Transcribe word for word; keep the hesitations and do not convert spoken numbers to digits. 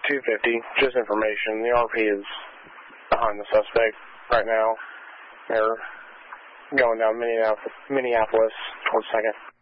two fifty, just information. The R P is behind the suspect right now. They're going down Minneapolis. Minneapolis. One second.